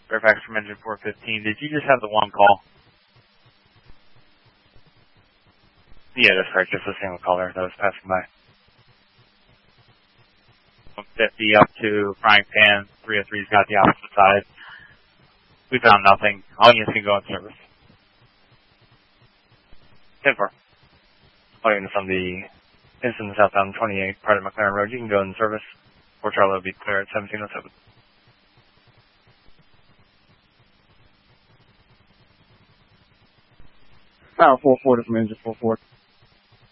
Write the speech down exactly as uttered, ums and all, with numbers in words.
Fairfax from engine four fifteen. Did you just have the one call? Yeah, that's correct. Just a single caller that was passing by. one fifty up to frying pan. three oh three's got the opposite side. We found nothing. All units can go in service. ten four. All units on the incident southbound twenty-eight, part of McLaren Road, you can go in service. Fort Charlie will be clear at seventeen oh seven. Power four four, this is Engine four four.